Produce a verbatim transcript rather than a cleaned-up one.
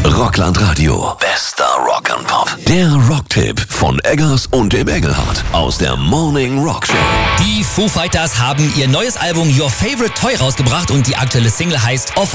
Rockland Radio. Bester Rock and Pop. Der Rocktipp von Eggers und dem Engelhardt aus der Morning Rock Show. Die Foo Fighters haben ihr neues Album Your Favorite Toy rausgebracht und die aktuelle Single heißt Off